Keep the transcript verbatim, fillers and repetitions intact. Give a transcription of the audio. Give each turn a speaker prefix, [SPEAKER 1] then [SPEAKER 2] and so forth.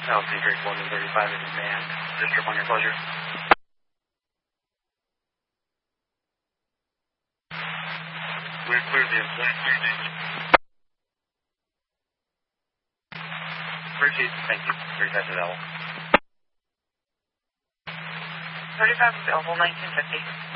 [SPEAKER 1] L C Drake one thirty-five is manned. District on your pleasure. We're clear the we're clear the Appreciate it. Thank you. thirty-five is available.
[SPEAKER 2] thirty-five available, nineteen fifty.